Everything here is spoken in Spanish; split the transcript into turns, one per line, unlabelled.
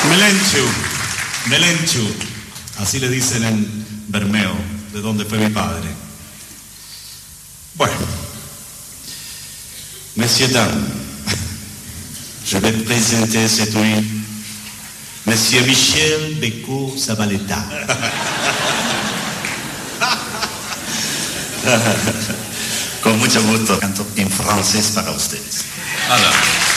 Melenchu, Melenchu, así le dicen en Bermeo, de donde fue mi padre. Bueno, messieurs, dames, je vais présenter cette nuit Monsieur Michel Beco Zabaleta. Con mucho gusto canto en francés para ustedes.
Alors.